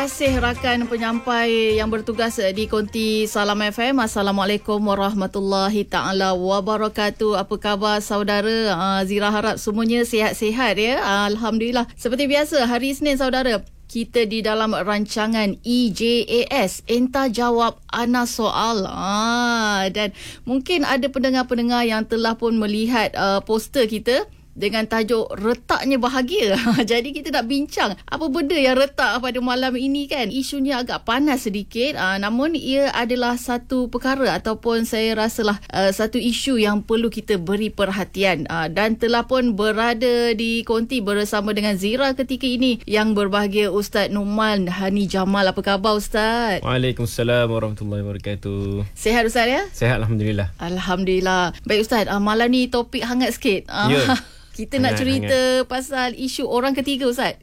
kasih rakan penyampai yang bertugas di Konti Salam FM. Assalamualaikum warahmatullahi taala wabarakatuh. Apa khabar saudara? Zira harap semuanya sihat-sihat ya. Alhamdulillah. Seperti biasa hari Isnin saudara, kita di dalam rancangan EJAS, Entah Jawab Ana Soal. Dan mungkin ada pendengar-pendengar yang telah pun melihat poster kita dengan tajuk Retaknya Bahagia. Jadi kita nak bincang apa benda yang retak pada malam ini kan. Isunya agak panas sedikit, namun ia adalah satu perkara ataupun saya rasalah satu isu yang perlu kita beri perhatian. Dan telah pun berada di konti bersama dengan Zira ketika ini yang berbahagia Ustaz Numan Hani Jamal. Apa khabar Ustaz? Waalaikumsalam warahmatullahi wabarakatuh. Sihat Ustaz ya? Sihat Alhamdulillah. Alhamdulillah. Baik Ustaz, malam ni topik hangat sikit. Ya. Kita nak cerita pasal isu orang ketiga Ustaz.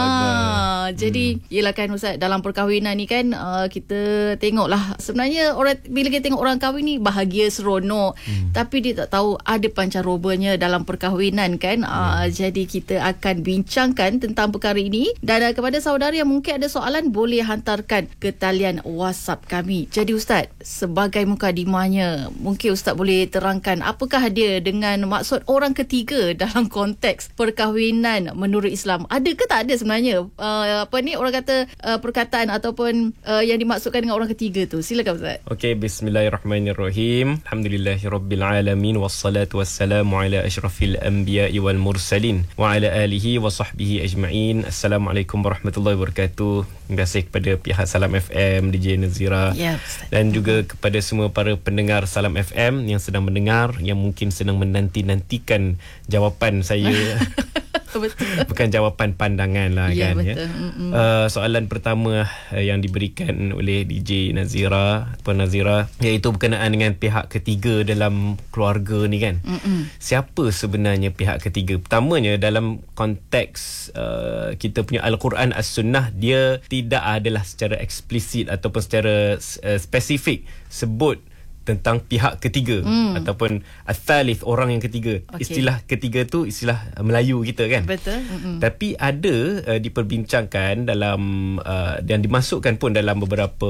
Jadi yelah kan Ustaz, dalam perkahwinan ni kan kita tengoklah sebenarnya orang, bila kita tengok orang kahwin ni bahagia seronok, tapi dia tak tahu ada pancarobanya dalam perkahwinan kan. Jadi kita akan bincangkan tentang perkara ini. Dan kepada saudara yang mungkin ada soalan, boleh hantarkan ke talian WhatsApp kami. Jadi Ustaz, sebagai mukadimahnya, mungkin Ustaz boleh terangkan apakah dia dengan maksud orang ketiga dalam konteks perkahwinan menurut Islam. Ada ke tak ada sebenarnya orang kata perkataan ataupun yang dimaksudkan dengan orang ketiga tu? Silakan Ustaz. Okey, bismillahirrahmanirrahim. Alhamdulillahirabbil alamin wassalatu wassalamu ala asyrafil anbiya'i wal mursalin wa ala alihi wa sahbihi ajma'in. Assalamualaikum warahmatullahi wabarakatuh. Terima kasih kepada pihak Salam FM, DJ Nazira, dan juga kepada semua para pendengar Salam FM yang sedang mendengar, yang mungkin sedang menanti-nantikan jawapan saya. Betul. Bukan jawapan pandangan lah kan. Betul. Soalan pertama yang diberikan oleh DJ Nazira, Puan Nazira, iaitu berkenaan dengan pihak ketiga dalam keluarga ni kan. Siapa sebenarnya pihak ketiga? Pertamanya dalam konteks kita punya Al-Quran As-Sunnah, dia tidak adalah secara eksplisit ataupun secara spesifik sebut tentang pihak ketiga ataupun al-thalith, orang yang ketiga. Istilah ketiga tu istilah Melayu kita kan. Betul. Tapi ada diperbincangkan dalam dan dimasukkan pun dalam beberapa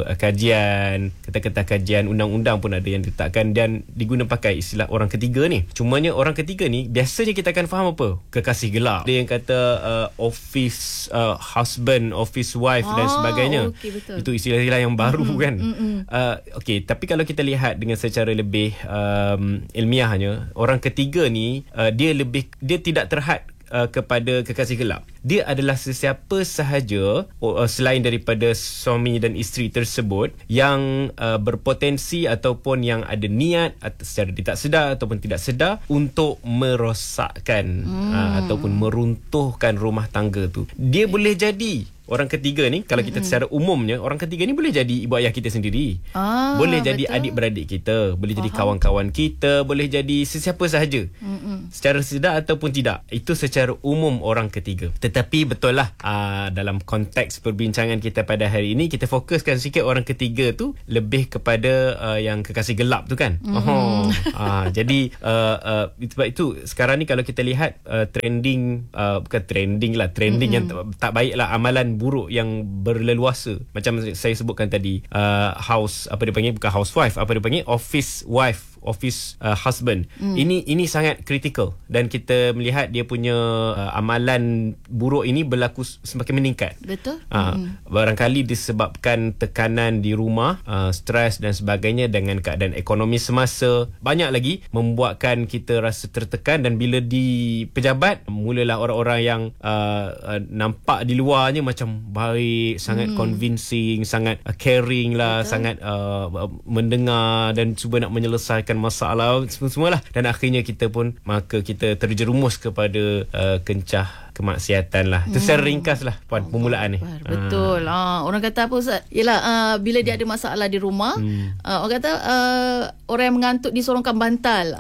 kajian, kata-kata kajian undang-undang pun ada yang diletakkan dan diguna pakai istilah orang ketiga ni. Cumanya orang ketiga ni biasanya kita akan faham apa? Kekasih gelap. Ada yang kata office husband, office wife dan sebagainya. Betul. Itu istilah-istilah yang baru kan. Tapi kalau kita lihat dengan secara lebih ilmiahnya, orang ketiga ni dia tidak terhad kepada kekasih gelap. Dia adalah sesiapa sahaja selain daripada suami dan isteri tersebut yang berpotensi ataupun yang ada niat secara tidak sedar ataupun tidak sedar untuk merosakkan ataupun meruntuhkan rumah tangga tu. Dia boleh jadi orang ketiga ni, kalau kita secara umumnya, orang ketiga ni boleh jadi ibu ayah kita sendiri. Boleh jadi adik-beradik kita, boleh jadi kawan-kawan kita, boleh jadi sesiapa sahaja. Secara sedar ataupun tidak. Itu secara umum orang ketiga. Tetapi betul lah, dalam konteks perbincangan kita pada hari ini, kita fokuskan sikit orang ketiga tu lebih kepada yang kekasih gelap tu kan. Jadi sebab itu sekarang ni kalau kita lihat trending, bukan trending lah, trending yang tak baik lah, amalan buruk yang berleluasa. Macam saya sebutkan tadi, house, apa dia panggil, bukan housewife, apa dia panggil, office wife, office husband. Ini sangat kritikal dan kita melihat dia punya amalan buruk ini berlaku semakin meningkat. Betul. Barangkali disebabkan tekanan di rumah, stres dan sebagainya, dengan keadaan ekonomi semasa. Banyak lagi membuatkan kita rasa tertekan, dan bila di pejabat, mulalah orang-orang yang nampak di luarnya macam baik, sangat convincing, sangat caring lah. Betul. Sangat mendengar dan cuba nak menyelesaikan masalah semualah, dan akhirnya kita terjerumus kepada kencah kemaksiatan lah. Itu secara ringkas lah Puan, permulaan ni. Betul. Orang kata apa Ustaz? Yelah, bila dia ada masalah di rumah, orang kata orang yang mengantuk disorongkan bantal.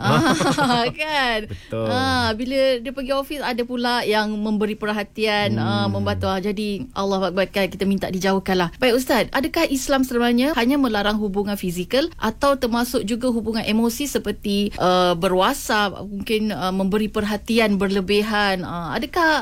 Kan? Betul. Bila dia pergi office, ada pula yang memberi perhatian, membantu. Jadi Allah Akbar, kita minta dijauhkan lah. Baik Ustaz, adakah Islam sebenarnya hanya melarang hubungan fizikal atau termasuk juga hubungan emosi seperti berwasap, mungkin memberi perhatian berlebihan? Adakah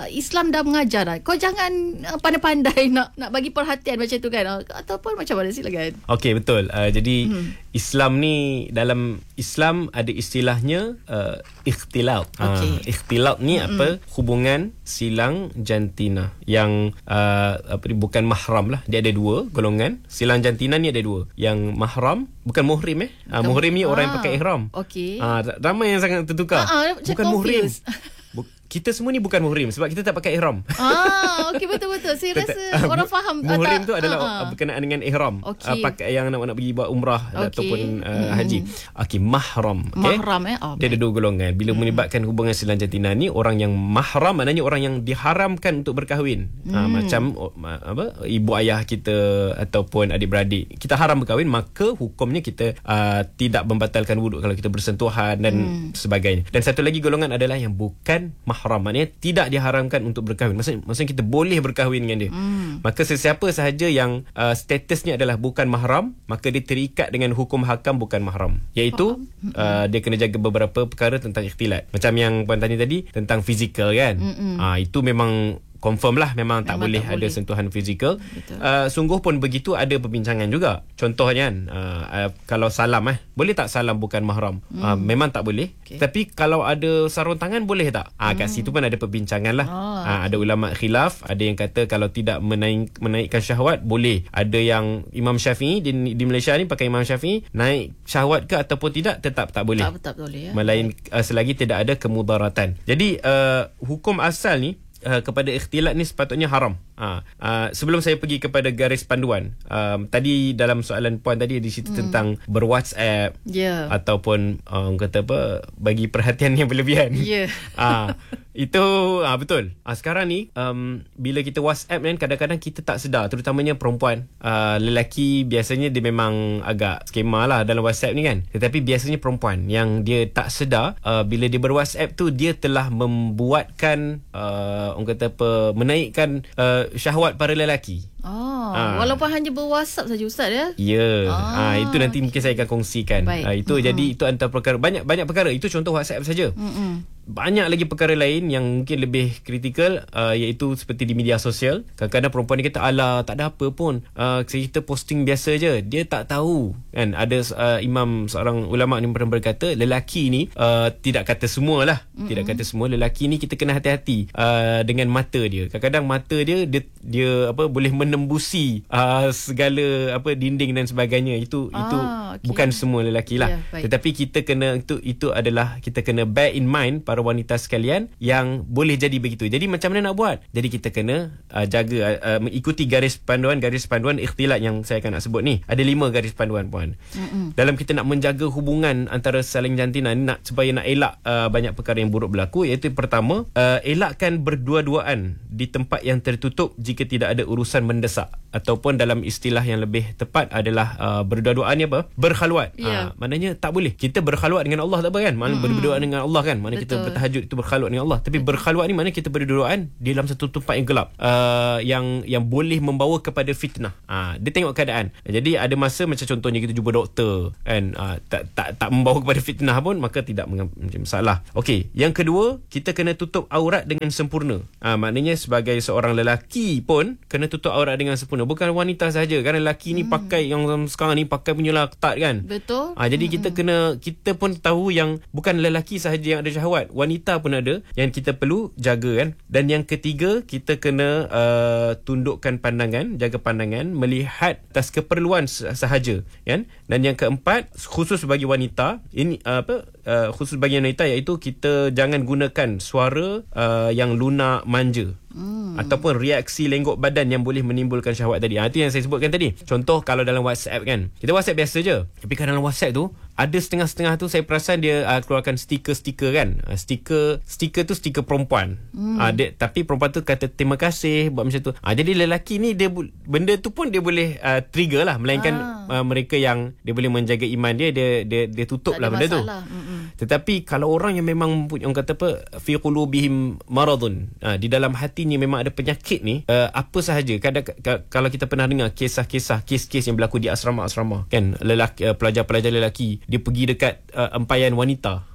Islam dah mengajar dah. Kau jangan pandai-pandai nak bagi perhatian macam tu kan. Ataupun macam mana silakan. Okey, betul. Jadi Islam ni, dalam Islam ada istilahnya ikhtilat. Ikhtilat ni apa? Hubungan silang jantina yang bukan mahram lah. Dia ada dua golongan. Silang jantina ni ada dua. Yang mahram, bukan muhrim muhrim ni orang yang pakai ihram. Okey. Ramai yang sangat tertukar. Bukan muhrim. Kita semua ni bukan muhrim sebab kita tak pakai ihram. Okey, betul-betul. Saya rasa orang faham. Muhrim tu adalah berkenaan dengan ihram. Pakai yang nak pergi buat umrah ataupun haji. Okey, mahram. Okay? Mahram dia ada dua golongan. Bila melibatkan hubungan silang jantina ni, orang yang mahram maknanya orang yang diharamkan untuk berkahwin. Macam ibu ayah kita ataupun adik-beradik. Kita haram berkahwin, maka hukumnya kita tidak membatalkan wuduk kalau kita bersentuhan dan sebagainya. Dan satu lagi golongan adalah yang bukan mahram, maknanya tidak diharamkan untuk berkahwin. Maksudnya kita boleh berkahwin dengan dia. Maka sesiapa sahaja yang statusnya adalah bukan mahram, maka dia terikat dengan hukum hakam bukan mahram, iaitu dia kena jaga beberapa perkara tentang ikhtilat. Macam yang puan tanya tadi tentang fizikal kan. Itu memang confirm lah, memang tak boleh ada sentuhan fizikal. Sungguh pun begitu, ada perbincangan juga. Contohnya kan, kalau salam boleh tak salam bukan mahram? Memang tak boleh. Tapi kalau ada sarung tangan boleh tak? Kat situ pun ada perbincangan lah. Ada ulama khilaf. Ada yang kata kalau tidak menaikkan syahwat boleh. Ada yang Imam Syafi'i di Malaysia ni pakai Imam Syafi'i, naik syahwat ke ataupun tidak, tetap tak boleh. Tak boleh ya. Melain selagi tidak ada kemudaratan. Jadi hukum asal ni kepada ikhtilat ni sepatutnya haram. Sebelum saya pergi kepada garis panduan, tadi dalam soalan puan tadi di situ tentang berWhatsApp ataupun kata apa, bagi perhatian yang berlebihan. Itu betul. Sekarang ni bila kita WhatsApp kan, kadang-kadang kita tak sedar, terutamanya perempuan. Lelaki biasanya dia memang agak skema lah dalam WhatsApp ni kan. Tetapi biasanya perempuan yang dia tak sedar, bila dia berWhatsApp tu, dia telah membuatkan orang kata apa, menaikkan syahwat para lelaki. Walaupun hanya berWhatsApp saja Ustaz ya. Itu nanti mungkin saya akan kongsikan. Itu jadi itu antara perkara, banyak perkara. Itu contoh WhatsApp saja. Banyak lagi perkara lain yang mungkin lebih kritikal, iaitu seperti di media sosial. Kadang-kadang perempuan ni kata, alah tak ada apa pun, kita posting biasa je. Dia tak tahu kan. Ada seorang ulama ni pernah berkata, lelaki ni tidak kata semua lah, tidak kata semua, lelaki ni kita kena hati-hati dengan mata dia. Kadang-kadang mata dia boleh menembusi segala dinding dan sebagainya. Itu bukan semua lelaki lah. Tetapi kita kena itu adalah kita kena bear in mind, para wanita sekalian, yang boleh jadi begitu. Jadi macam mana nak buat? Jadi kita kena jaga, mengikuti garis panduan ikhtilat yang saya akan nak sebut ni. Ada 5 garis panduan puan. Dalam kita nak menjaga hubungan antara saling jantina ni, supaya nak elak banyak perkara yang buruk berlaku, iaitu pertama, elakkan berdua-duaan di tempat yang tertutup jika tidak ada urusan mendesak, ataupun dalam istilah yang lebih tepat adalah berdua-duaan ni apa? Berkhalwat. Maknanya tak boleh kita berkhalwat dengan Allah, tak apa kan? Mana berdua dengan Allah kan? Mana kita bertahajud itu berkhalwat dengan Allah. Tapi berkhalwat ni mana kita berdua-duaan di dalam satu tempat yang gelap, yang boleh membawa kepada fitnah. Dia tengok keadaan. Jadi ada masa macam contohnya kita jumpa doktor kan, tak membawa kepada fitnah pun, maka tidak masalah. Okey, yang kedua, kita kena tutup aurat dengan sempurna. Maknanya sebagai seorang lelaki pun kena tutup aurat dengan sempurna, bukan wanita saja. Kan lelaki ni pakai yang sekarang ni pakai punyalah ketat kan. Betul. Jadi kita pun tahu yang bukan lelaki sahaja yang ada syahwat, wanita pun ada, yang kita perlu jaga kan. Dan yang ketiga, kita kena tundukkan pandangan, jaga pandangan, melihat atas keperluan sahaja kan. Dan yang keempat, khusus bagi wanita ini khusus bagi wanita, iaitu kita jangan gunakan suara yang lunak, manja, ataupun reaksi lenggok badan yang boleh menimbulkan syahwat tadi. Itu yang saya sebutkan tadi. Contoh kalau dalam WhatsApp kan, kita WhatsApp biasa je, tapi kalau dalam WhatsApp tu ada setengah-setengah tu saya perasan dia keluarkan stiker kan. Stiker tu stiker perempuan. Tapi perempuan tu kata terima kasih buat macam tu. Jadi lelaki ni dia benda tu pun dia boleh trigger lah, melainkan mereka yang dia boleh menjaga iman dia tutup lah benda tu. Tetapi kalau orang yang memang orang kata apa, fi qulubihim maradun, di dalam hatinya memang ada penyakit ni, apa sahaja. Kalau kita pernah dengar kes-kes yang berlaku di asrama-asrama kan, pelajar-pelajar lelaki dia pergi dekat empayan wanita,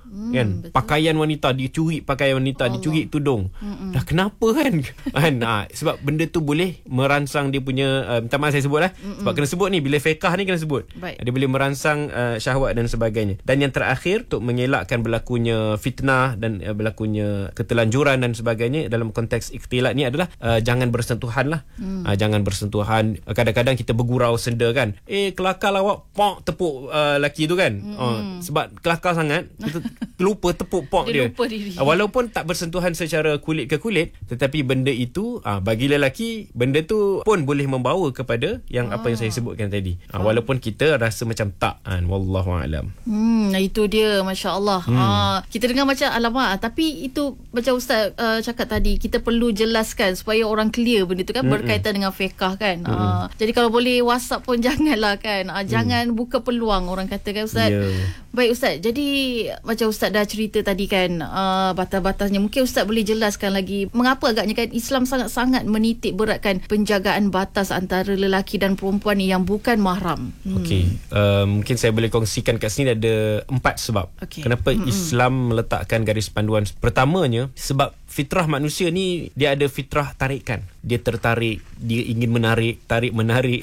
kan, betul. pakaian wanita, dia curi pakaian wanita, dia curi tudung. Dah kenapa kan? Sebab benda tu boleh merangsang dia punya minta maaf saya sebut lah. Sebab kena sebut ni, bila fiqah ni kena sebut. Baik. Dia boleh merangsang syahwat dan sebagainya. Dan yang terakhir, untuk mengelakkan berlakunya fitnah dan berlakunya ketelanjuran dan sebagainya dalam konteks ikhtilat ni adalah jangan bersentuhan lah. Jangan bersentuhan. Kadang-kadang kita bergurau senda kan, kelakar awak tepuk lelaki tu kan. Sebab kelakar sangat, kita lupa tepuk dia. Lupa diri. Walaupun tak bersentuhan secara kulit ke kulit, tetapi benda itu bagi lelaki, benda tu pun boleh membawa kepada yang apa yang saya sebutkan tadi. Walaupun kita rasa macam tak, wallahu alam. Itu dia, masya-Allah. Kita dengar macam alamak, tapi itu macam Ustaz cakap tadi, kita perlu jelaskan supaya orang clear benda tu kan, berkaitan dengan fiqh kan. Jadi kalau boleh WhatsApp pun janganlah kan. Jangan buka peluang, orang kata kan Ustaz. Baik Ustaz, jadi macam Ustaz dah cerita tadi kan, batas-batasnya. Mungkin Ustaz boleh jelaskan lagi mengapa agaknya kan Islam sangat-sangat menitik beratkan penjagaan batas antara lelaki dan perempuan yang bukan mahram. Okey, mungkin saya boleh kongsikan kat sini ada 4 sebab. Kenapa Islam meletakkan garis panduan. Pertamanya, sebab fitrah manusia ni dia ada fitrah tarikan. Dia tertarik, dia ingin menarik, tarik-menarik.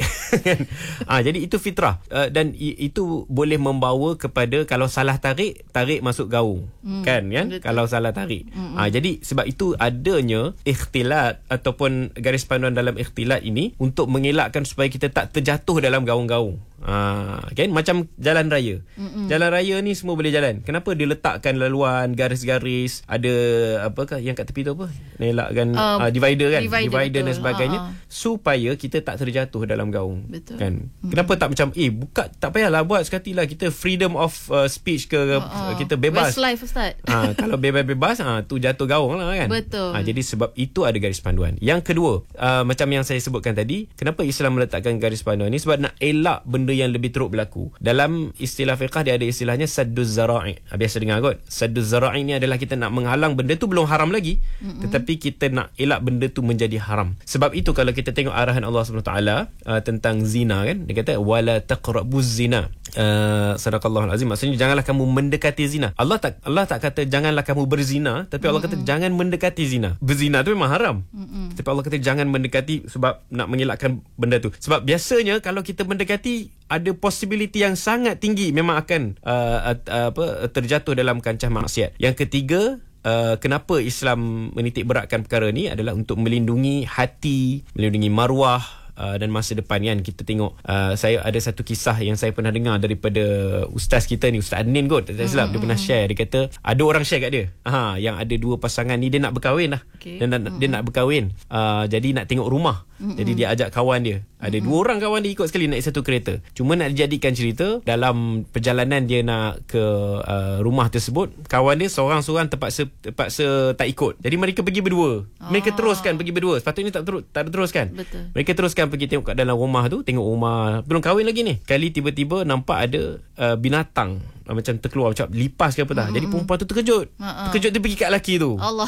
Jadi itu fitrah. Dan itu boleh membawa kepada kalau salah tarik masuk gaung. Kan? Kalau salah tarik. Jadi sebab itu adanya ikhtilat ataupun garis panduan dalam ikhtilat ini untuk mengelakkan supaya kita tak terjatuh dalam gaung-gaung. Kan? Macam jalan raya. Jalan raya ni semua boleh jalan. Kenapa dia letakkan laluan, garis-garis, ada apakah yang kat tepi tu apa? Elakkan divider kan? Divider dan sebagainya, supaya kita tak terjatuh dalam gaung. Betul. Kan? Kenapa tak macam buka, tak payahlah buat sekali lah, kita freedom of speech ke, kita bebas. Westlife Ustaz. Kalau bebas-bebas tu jatuh gaung lah kan. Betul. Jadi sebab itu ada garis panduan. Yang kedua, macam yang saya sebutkan tadi, kenapa Islam meletakkan garis panduan ni? Sebab nak elak benda yang lebih teruk berlaku. Dalam istilah fiqh dia ada istilahnya sadduz zara'i. Biasa dengar kot. Sadduz zara'i ni adalah kita nak menghalang benda tu belum haram lagi, tetapi kita nak elak benda tu menjadi haram. Sebab itu kalau kita tengok arahan Allah SWT tentang zina kan, dia kata wala taqrabuz zina. Sadaqallahul azim. Maksudnya janganlah kamu mendekati zina. Allah tak kata janganlah kamu berzina, tapi Allah kata jangan mendekati zina. Berzina tu memang haram. Tapi Allah kata jangan mendekati sebab nak mengelakkan benda tu. Sebab biasanya kalau kita mendekati, ada possibility yang sangat tinggi memang akan terjatuh dalam kancah maksiat. Yang ketiga, kenapa Islam menitik beratkan perkara ni adalah untuk melindungi hati, melindungi maruah dan masa depan kan. Kita tengok, saya ada satu kisah yang saya pernah dengar daripada ustaz kita ni, Ustaz Anin kot, tak silap, dia pernah share. Dia kata ada orang share kat dia, yang ada 2 pasangan ni, dia nak berkahwin lah. Dia nak berkahwin, jadi nak tengok rumah. Jadi dia ajak kawan dia, ada 2 orang kawan dia ikut sekali naik satu kereta. Cuma nak dijadikan cerita, dalam perjalanan dia nak ke rumah tersebut, kawan dia seorang-seorang terpaksa tak ikut. Jadi mereka pergi berdua. Mereka teruskan pergi berdua. Sepatutnya tak teruskan. Betul. Mereka teruskan pergi tengok kat dalam rumah tu, tengok rumah belum kahwin lagi ni. Kali tiba-tiba nampak ada binatang macam terkeluar, macam lipas ke apa tak. Jadi perempuan tu terkejut. Terkejut, dia pergi kat lelaki tu. Allah.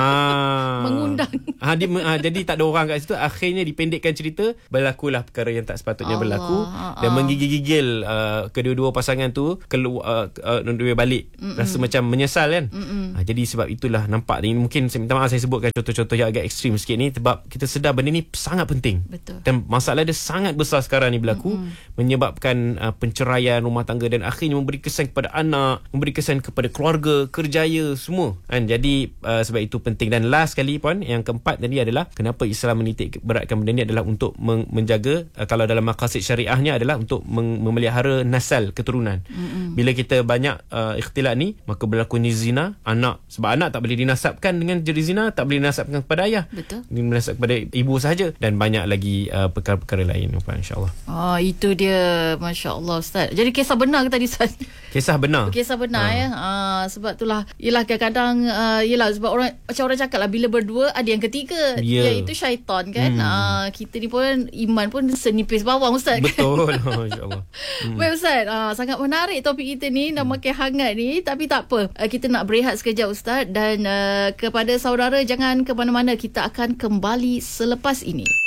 Mengundang. Jadi tak ada orang kat situ. Akhirnya dipendekkan cerita, berlakulah perkara yang tak sepatutnya berlaku. Dan menggigil-gigil kedua-dua pasangan tu keluar, balik. Rasa macam menyesal kan. Jadi sebab itulah nampak ni, mungkin saya minta maaf saya sebutkan contoh-contoh yang agak ekstrim sikit ni, sebab kita sedar benda ni sangat penting. Betul. Dan masalah dia sangat besar sekarang ni berlaku, menyebabkan penceraian rumah tangga dan akhirnya memberi kesan kepada anak, memberi kesan kepada keluarga, kerjaya semua kan. Jadi sebab itu penting. Dan last sekali puan, yang keempat tadi adalah kenapa Islam menitik beratkan benda ni adalah untuk menjaga, kalau dalam maqasid syariahnya adalah untuk memelihara nasal, keturunan. Bila kita banyak ikhtilat ni, maka berlakunya zina anak. Sebab anak tak boleh dinasabkan dengan jadi zina, tak boleh dinasabkan kepada ayah. Betul. Dinasab kepada ibu sahaja, dan banyak lagi perkara-perkara lain insya-Allah. Itu dia, masya-Allah Ustaz. Jadi kisah benar ke tadi Ustaz? Kisah benar. Kisah benar ya. Sebab itulah, yelah kadang-kadang sebab macam orang cakap lah, bila berdua ada yang ketiga, iaitu syaitan kan. Kita ni pun iman pun senipis bawang Ustaz. Betul. Masya-Allah. Baik Ustaz, sangat menarik topik kita ni, dah makin hangat ni, tapi tak apa. Kita nak berehat sekejap Ustaz, dan kepada saudara jangan ke mana-mana, kita akan kembali selepas ini.